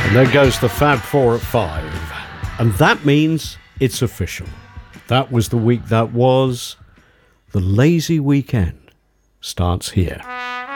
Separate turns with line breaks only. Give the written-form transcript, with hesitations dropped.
And there goes the Fab Four at 5. And that means it's official. That was the week that was. The lazy weekend starts here.